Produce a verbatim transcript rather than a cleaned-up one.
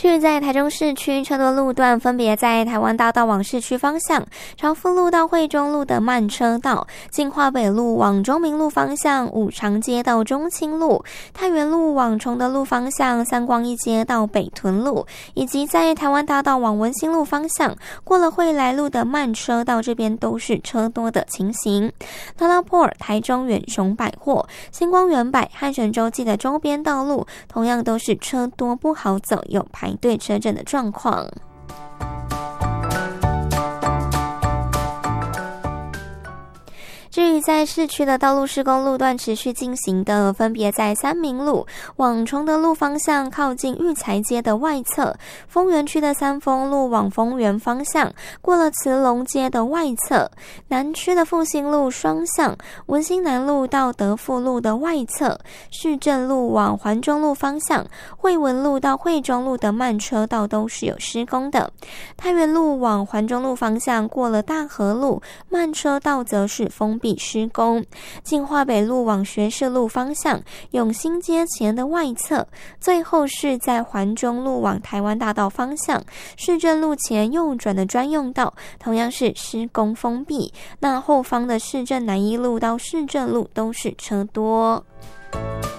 至于在台中市区车多路段，分别在台湾大道往市区方向、朝福路到惠中路的慢车道、进化北路往中明路方向、五常街到中清路、太原路往崇德路方向、三光一街到北屯路，以及在台湾大道往文心路方向过了惠来路的慢车道，这边都是车多的情形。拉拉坡尔、台中远雄百货、星光园百、汉神洲际的周边道路同样都是车多不好走，有排队车阵的状况。至于在市区的道路施工路段持续进行的，分别在三民路往崇德路方向靠近育才街的外侧，丰原区的三丰路往丰原方向过了慈龙街的外侧，南区的复兴路双向文心南路到德富路的外侧，市政路往环中路方向惠文路到惠中路的慢车道都是有施工的。太原路往环中路方向过了大河路慢车道则是封闭施工。进化北路往学士路方向永兴街前的外侧，最后是在环中路往台湾大道方向市政路前右转的专用道同样是施工封闭。那后方的市政南一路到市政路都是车多。